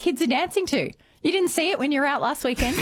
kids are dancing to. You didn't see it when you were out last weekend?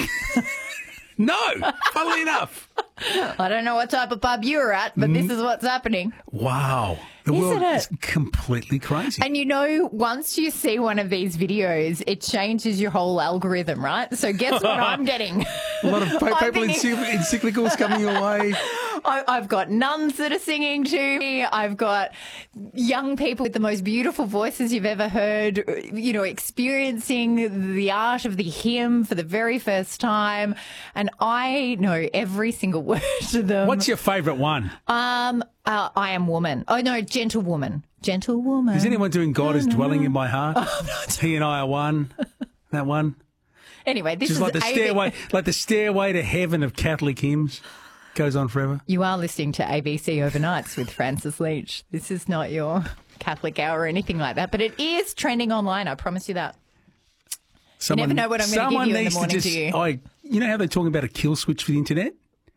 No, funnily enough. I don't know what type of pub you were at, but this is what's happening. Wow. The world is completely crazy. And you know, once you see one of these videos, it changes your whole algorithm, right? So guess what I'm getting? A lot of people encyclicals coming your way. I've got nuns that are singing to me. I've got young people with the most beautiful voices you've ever heard, you know, experiencing the art of the hymn for the very first time. And I know every single word to them. What's your favourite one? I Am Woman. Oh, no, Gentle Woman. Gentle Woman. Is anyone doing God is dwelling in my heart? He and I are one. That one. Anyway, this Just is like the stairway to heaven of Catholic hymns. Goes on forever. You are listening to ABC Overnights with Francis Leach. This is not your Catholic hour or anything like that, but it is trending online. I promise you that. You never know what I'm going to give you in the morning, do you? You know how they're talking about a kill switch for the internet?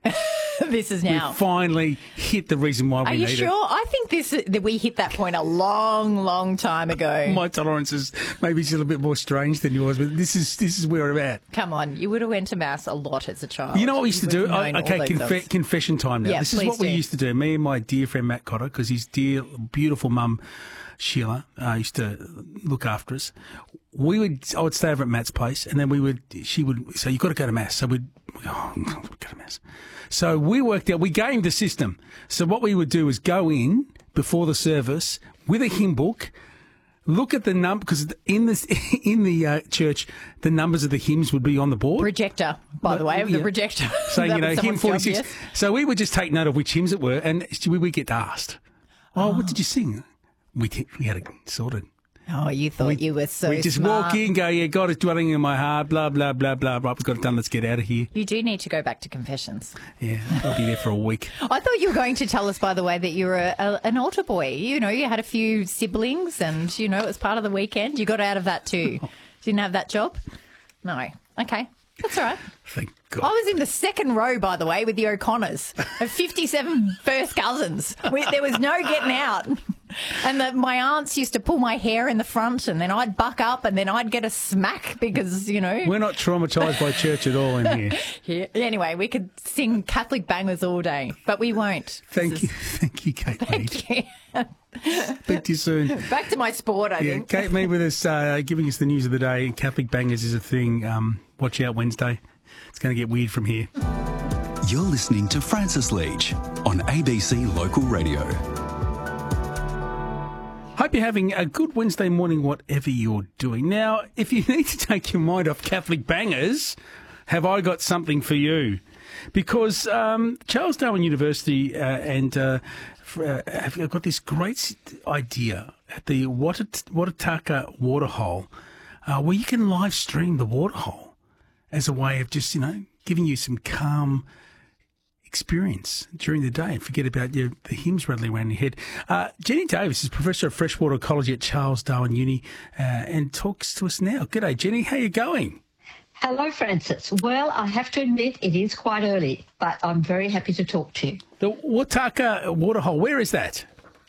This is now. We finally hit the reason why we need it. Are you sure? I think that we hit that point a long, long time ago. My tolerance is maybe just a little bit more strange than yours, but this is where I'm at. Come on, you would have went to Mass a lot as a child. You know what we used to do? Okay, confession time now. Yeah, this is what we used to do. Me and my dear friend Matt Cotter, because his dear, beautiful mum Sheila used to look after us. I would stay over at Matt's place, and then she would say, "You've got to go to Mass." So we'd go to Mass. So we worked out, we gamed the system. So what we would do is go in before the service with a hymn book, look at the number, because in the church, the numbers of the hymns would be on the board. Projector, by the way, of the projector. So, hymn 46. Yes. So we would just take note of which hymns it were, and we would get asked, what did you sing? We had it sorted. Oh, you thought you were so smart. We just walk in, go, yeah, God is dwelling in my heart, blah, blah, blah, blah. Right, we've got it done. Let's get out of here. You do need to go back to confessions. Yeah, I'll be there for a week. I thought you were going to tell us, by the way, that you were an altar boy. You know, you had a few siblings and, you know, it was part of the weekend. You got out of that too. Didn't have that job? No. Okay. That's all right. Thank God. I was in the second row, by the way, with the O'Connors of 57 first cousins. There was no getting out. And my aunts used to pull my hair in the front, and then I'd buck up, and then I'd get a smack because, you know. We're not traumatised by church at all in here. Yeah. Anyway, we could sing Catholic bangers all day, but we won't. Thank you, Kate. Thank you. Speak to you soon. Back to my sport, I think. Kate Mead with us, giving us the news of the day. Catholic bangers is a thing. Watch out Wednesday. It's going to get weird from here. You're listening to Francis Leach on ABC Local Radio. Hope you're having a good Wednesday morning, whatever you're doing. Now, if you need to take your mind off Catholic bangers, have I got something for you? Because Charles Darwin University have got this great idea at the Watataka Waterhole where you can live stream the waterhole as a way of just, giving you some calm experience during the day and forget about the hymns rattling around your head. Jenny Davis is Professor of Freshwater Ecology at Charles Darwin Uni and talks to us now. G'day, Jenny. How are you going? Hello, Francis. Well, I have to admit it is quite early, but I'm very happy to talk to you. The Watataka Waterhole, where is that?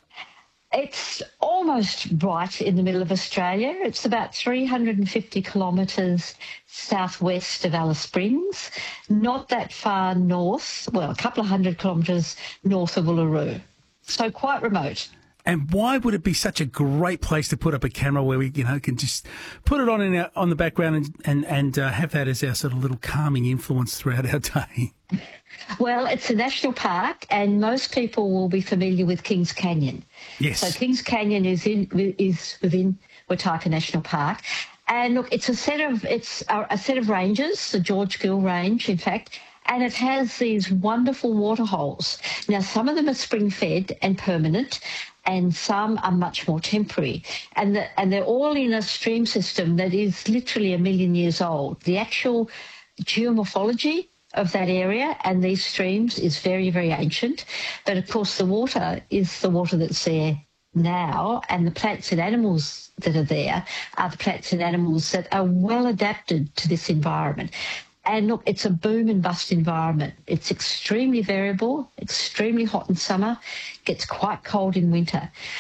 It's almost right in the middle of Australia. It's about 350 kilometres southwest of Alice Springs, not that far north, well, a couple of hundred kilometres north of Uluru. So quite remote. And why would it be such a great place to put up a camera where we, can just put it on the background and have that as our sort of little calming influence throughout our day? Well, it's a national park, and most people will be familiar with Kings Canyon. Yes. So Kings Canyon is within Watataka National Park, and look, it's a set of ranges, the George Gill Range, in fact. And it has these wonderful water holes. Now, some of them are spring-fed and permanent, and some are much more temporary. And they're all in a stream system that is literally 1 million years old. The actual geomorphology of that area and these streams is very, very ancient. But, of course, the water is the water that's there now, and the plants and animals that are there are the plants and animals that are well adapted to this environment. And look, it's a boom and bust environment. It's extremely variable, extremely hot in summer, gets quite cold in winter.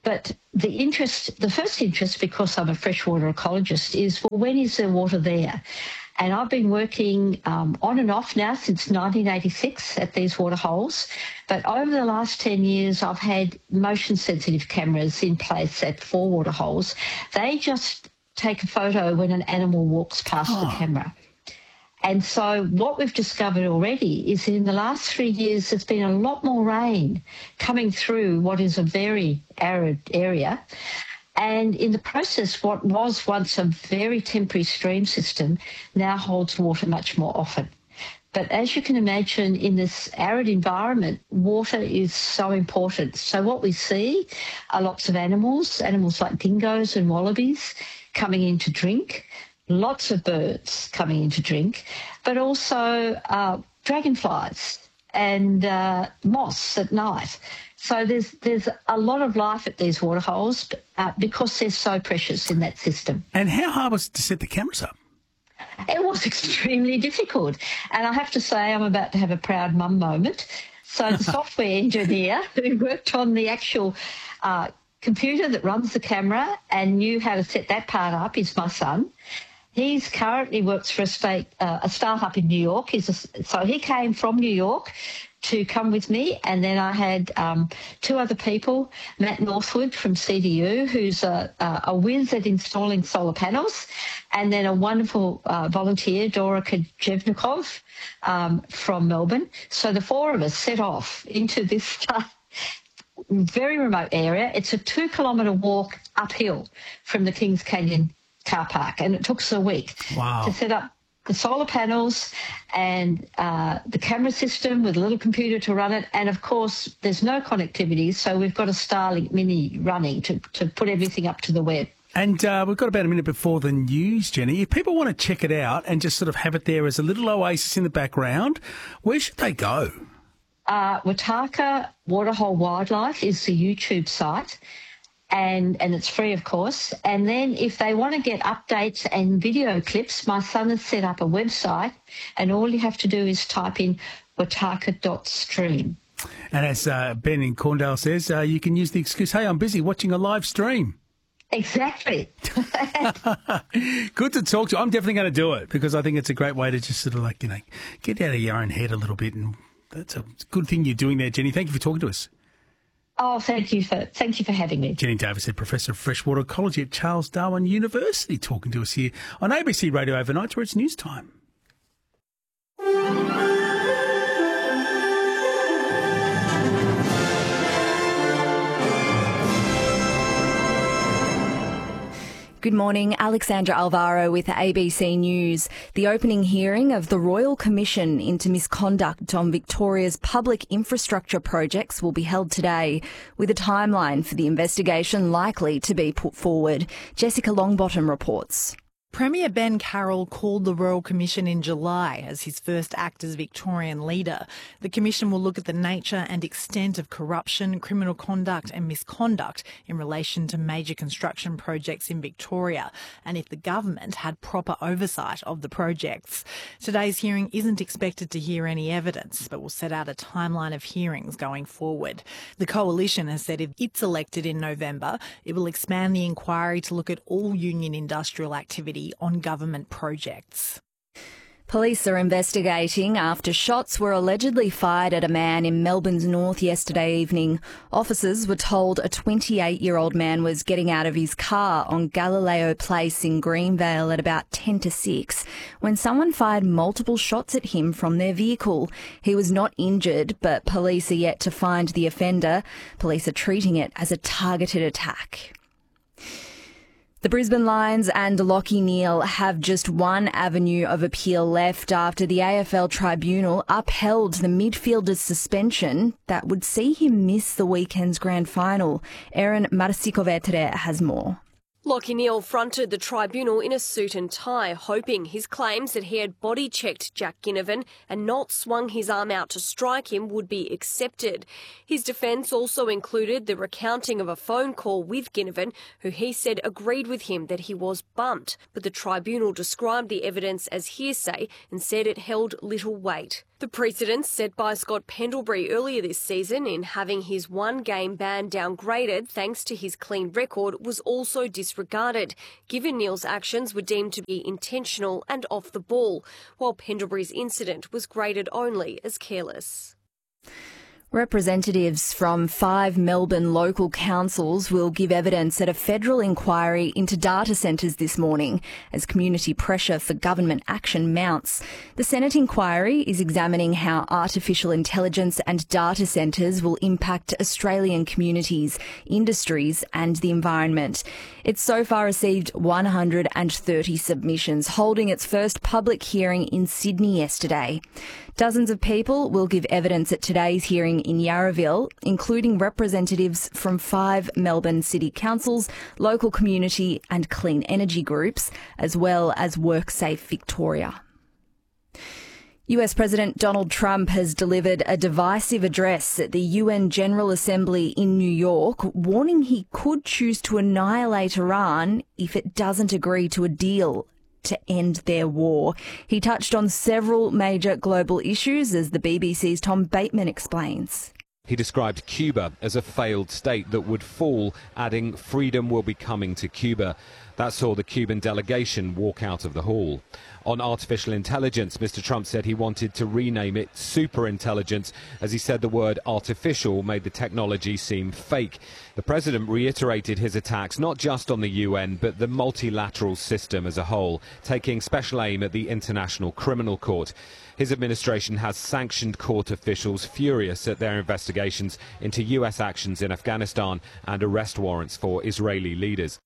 But the first interest, because I'm a freshwater ecologist, is, well, when is there water there? And I've been working on and off now since 1986 at these waterholes. But over the last 10 years, I've had motion-sensitive cameras in place at 4 waterholes. They just take a photo when an animal walks past the camera. And so what we've discovered already is that in the last 3 years, there's been a lot more rain coming through what is a very arid area. And in the process, what was once a very temporary stream system now holds water much more often. But as you can imagine, in this arid environment, water is so important. So what we see are lots of animals like dingoes and wallabies coming in to drink, lots of birds coming in to drink, but also dragonflies and moths at night. So there's a lot of life at these waterholes because they're so precious in that system. And how hard was it to set the cameras up? It was extremely difficult. And I have to say I'm about to have a proud mum moment. So the software engineer who worked on the actual computer that runs the camera and knew how to set that part up is my son. He's currently works for a startup in New York. So he came from New York to come with me, and then I had 2 other people, Matt Northwood from CDU, who's a whiz at installing solar panels, and then a wonderful volunteer, Dora Kajevnikov from Melbourne. So the 4 of us set off into this very remote area. It's a 2-kilometre walk uphill from the Kings Canyon car park, and it took us a week to set up the solar panels and the camera system with a little computer to run it. And, of course, there's no connectivity, so we've got a Starlink Mini running to put everything up to the web. And we've got about a minute before the news, Jenny. If people want to check it out and just sort of have it there as a little oasis in the background, where should they go? Wataka Waterhole Wildlife is the YouTube site. And it's free, of course. And then if they want to get updates and video clips, my son has set up a website, and all you have to do is type in wataka.stream. And as Ben in Corndale says, you can use the excuse, hey, I'm busy watching a live stream. Exactly. Good to talk to you. I'm definitely going to do it because I think it's a great way to just sort of like, get out of your own head a little bit. And that's a good thing you're doing there, Jenny. Thank you for talking to us. Oh, thank you for having me. Jenny Davis, Professor of Freshwater Ecology at Charles Darwin University, talking to us here on ABC Radio Overnight, where it's news time. Good morning, Alexandra Alvaro with ABC News. The opening hearing of the Royal Commission into Misconduct on Victoria's public infrastructure projects will be held today, with a timeline for the investigation likely to be put forward. Jessica Longbottom reports. Premier Ben Carroll called the Royal Commission in July as his first act as Victorian leader. The Commission will look at the nature and extent of corruption, criminal conduct and misconduct in relation to major construction projects in Victoria, and if the government had proper oversight of the projects. Today's hearing isn't expected to hear any evidence, but will set out a timeline of hearings going forward. The Coalition has said if it's elected in November, it will expand the inquiry to look at all union industrial activity on government projects. Police are investigating after shots were allegedly fired at a man in Melbourne's north yesterday evening. Officers were told a 28-year-old man was getting out of his car on Galileo Place in Greenvale at about 10 to 6 when someone fired multiple shots at him from their vehicle. He was not injured, but police are yet to find the offender. Police are treating it as a targeted attack. The Brisbane Lions and Lachie Neale have just one avenue of appeal left after the AFL Tribunal upheld the midfielder's suspension that would see him miss the weekend's grand final. Erin Marsikovetere has more. Lachie Neale fronted the tribunal in a suit and tie, hoping his claims that he had body-checked Jack Ginnivan and not swung his arm out to strike him would be accepted. His defence also included the recounting of a phone call with Ginnivan, who he said agreed with him that he was bumped, but the tribunal described the evidence as hearsay and said it held little weight. The The precedent set by Scott Pendlebury earlier this season in having his one-game ban downgraded thanks to his clean record was also disregarded, given Neil's actions were deemed to be intentional and off the ball, while Pendlebury's incident was graded only as careless. Representatives from 5 Melbourne local councils will give evidence at a federal inquiry into data centres this morning as community pressure for government action mounts. The Senate inquiry is examining how artificial intelligence and data centres will impact Australian communities, industries and the environment. It's so far received 130 submissions, holding its first public hearing in Sydney yesterday. Dozens of people will give evidence at today's hearing in Yarraville, including representatives from 5 Melbourne city councils, local community and clean energy groups, as well as WorkSafe Victoria. US President Donald Trump has delivered a divisive address at the UN General Assembly in New York, warning he could choose to annihilate Iran if it doesn't agree to a deal to end their war. He touched on several major global issues, as the BBC's Tom Bateman explains. He described Cuba as a failed state that would fall, adding freedom will be coming to Cuba. That saw the Cuban delegation walk out of the hall. On artificial intelligence, Mr. Trump said he wanted to rename it superintelligence, as he said the word artificial made the technology seem fake. The president reiterated his attacks not just on the UN, but the multilateral system as a whole, taking special aim at the International Criminal Court. His administration has sanctioned court officials furious at their investigations into US actions in Afghanistan and arrest warrants for Israeli leaders.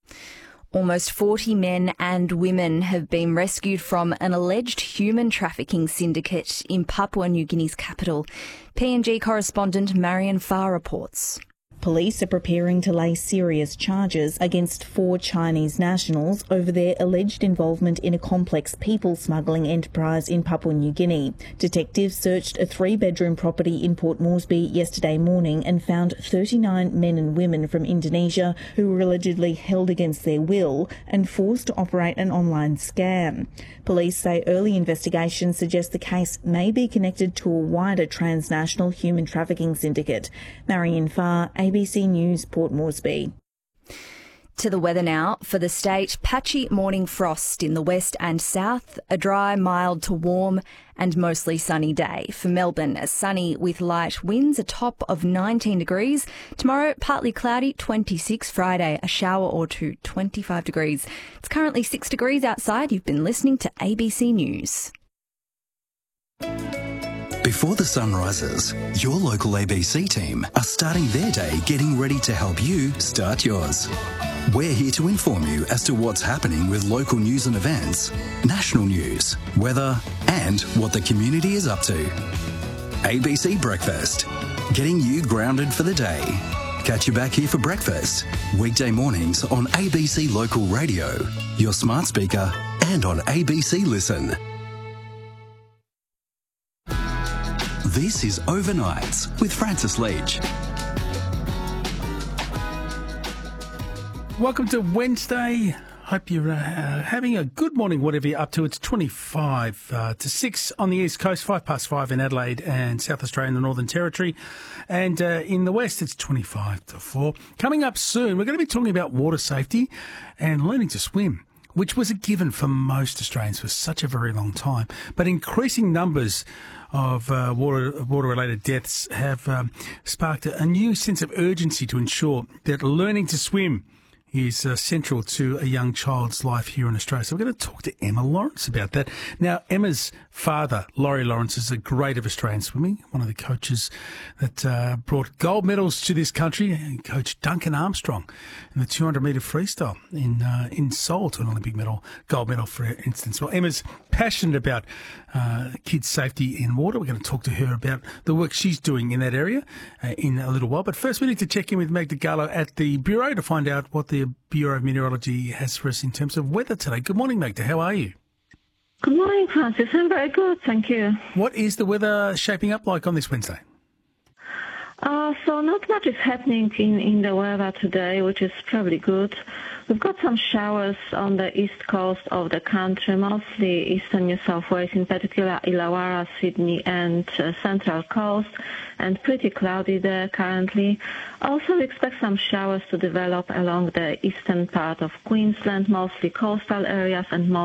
Almost 40 men and women have been rescued from an alleged human trafficking syndicate in Papua New Guinea's capital. PNG correspondent Marion Farr reports. Police are preparing to lay serious charges against 4 Chinese nationals over their alleged involvement in a complex people smuggling enterprise in Papua New Guinea. Detectives searched a 3-bedroom property in Port Moresby yesterday morning and found 39 men and women from Indonesia who were allegedly held against their will and forced to operate an online scam. Police say early investigations suggest the case may be connected to a wider transnational human trafficking syndicate. Marion Farr, ABC News, Port Moresby. To the weather now. For the state, patchy morning frost in the west and south, a dry, mild to warm and mostly sunny day. For Melbourne, sunny with light winds, a top of 19 degrees. Tomorrow, partly cloudy, 26. Friday, a shower or two, 25 degrees. It's currently 6 degrees outside. You've been listening to ABC News. Before the sun rises, your local ABC team are starting their day getting ready to help you start yours. We're here to inform you as to what's happening with local news and events, national news, weather, and what the community is up to. ABC Breakfast, getting you grounded for the day. Catch you back here for breakfast, weekday mornings on ABC Local Radio, your smart speaker, and on ABC Listen. This is Overnights with Francis Leach. Welcome to Wednesday. Hope you're having a good morning, whatever you're up to. It's 25 to 6 on the East Coast, 5:05 in Adelaide and South Australia and the Northern Territory. And in the West, it's 25 to 4. Coming up soon, we're going to be talking about water safety and learning to swim, which was a given for most Australians for such a very long time. But increasing numbers of water-related deaths have sparked a new sense of urgency to ensure that learning to swim is central to a young child's life here in Australia. So we're going to talk to Emma Lawrence about that. Now, Emma's father, Laurie Lawrence, is a great of Australian swimming, one of the coaches that brought gold medals to this country, and coached Duncan Armstrong in the 200-metre freestyle in Seoul to an Olympic medal, gold medal, for instance. Well, Emma's passionate about kids' safety in water. We're going to talk to her about the work she's doing in that area in a little while. But first, we need to check in with Magda Gallo at the Bureau to find out what the Bureau of Meteorology has for us in terms of weather today. Good morning, Magda. How are you? Good morning, Francis. I'm very good, thank you. What is the weather shaping up like on this Wednesday? So not much is happening in the weather today, which is probably good. We've got some showers on the east coast of the country, mostly eastern New South Wales, in particular Illawarra, Sydney and central coast, and pretty cloudy there currently. Also, we expect some showers to develop along the eastern part of Queensland, mostly coastal areas and